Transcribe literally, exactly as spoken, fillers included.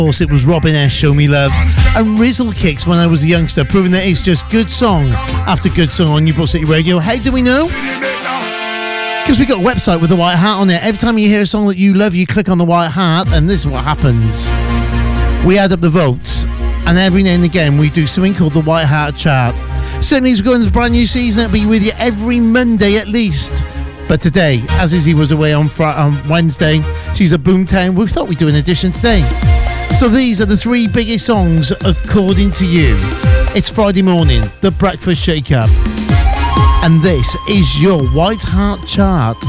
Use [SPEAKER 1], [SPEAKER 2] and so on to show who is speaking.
[SPEAKER 1] course, it was Robin S, Show Me Love, and Rizzle Kicks, When I Was a Youngster, proving that it's just good song after good song on Newport City Radio. How do we know? Because we got a website with the white hat on it. Every time you hear a song that you love, you click on the white hat, and this is what happens. We add up the votes, and every now and again we do something called the White Hat Chart. Certainly as we go into the brand new season, it'll be with you every Monday at least. But today, as Izzy was away on, Friday, on Wednesday, she's at Boomtown, we thought we'd do an edition today. So these are the three biggest songs according to you. It's Friday morning, the Breakfast Shake-Up. And this is your White Heart Chart.